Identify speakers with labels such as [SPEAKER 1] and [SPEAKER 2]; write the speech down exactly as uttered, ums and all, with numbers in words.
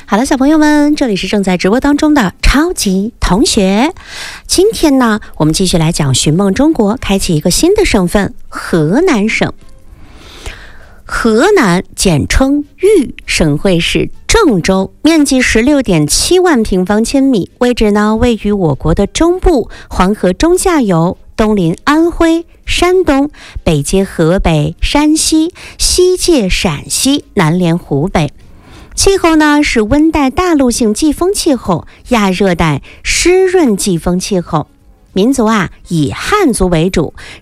[SPEAKER 1] 好了，小朋友们，这里是正在直播当中的超级同学。今天呢，我们继续来讲寻梦中国，开启一个新的省份——河南省。河南简称豫，省会是郑州，面积 十六点七万平方千米，位置呢位于我国的中部，黄河中下游，东临安徽、山东，北接河北、山西，西界陕西，南连湖北。气候呢是温带大陆性季风气候，亚热带湿润季风气候。民族啊以汉族为主，